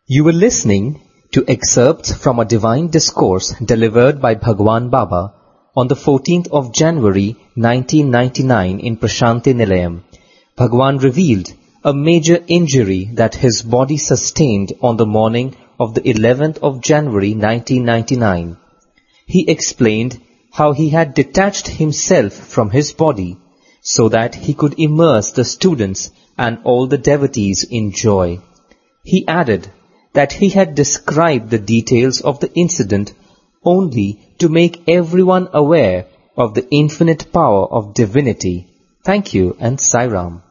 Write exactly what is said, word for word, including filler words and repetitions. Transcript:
You were listening to excerpts from a divine discourse delivered by Bhagwan Baba on the fourteenth of January nineteen ninety-nine in Prashanti Nilayam. Bhagwan revealed a major injury that his body sustained on the morning of the eleventh of January nineteen ninety-nine. He explained how he had detached himself from his body so that he could immerse the students and all the devotees in joy. He added that he had described the details of the incident only to make everyone aware of the infinite power of divinity. Thank you and Sai Ram.